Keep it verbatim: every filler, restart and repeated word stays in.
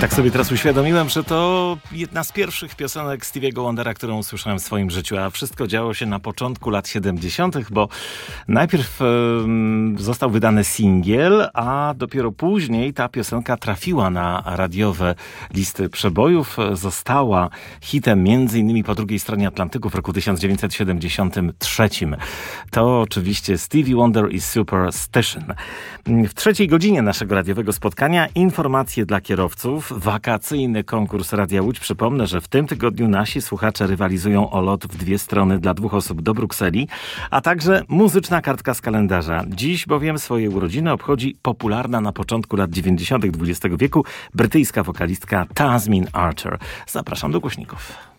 Tak sobie teraz uświadomiłem, że to jedna z pierwszych piosenek Stevie'ego Wondera, którą usłyszałem w swoim życiu, a wszystko działo się na początku lat siedemdziesiątych, bo najpierw e, został wydany singiel, a dopiero później ta piosenka trafiła na radiowe listy przebojów, została hitem między innymi po drugiej stronie Atlantyku w roku tysiąc dziewięćset siedemdziesiątym trzecim. To oczywiście Stevie Wonder i Superstition. W trzeciej godzinie naszego radiowego spotkania informacje dla kierowców, wakacyjny konkurs Radia Łódź. Przypomnę, że w tym tygodniu nasi słuchacze rywalizują o lot w dwie strony dla dwóch osób do Brukseli, a także muzyczna kartka z kalendarza. Dziś bowiem swoje urodziny obchodzi popularna na początku lat dziewięćdziesiątych dwudziestego wieku brytyjska wokalistka Tasmin Archer. Zapraszam do głośników.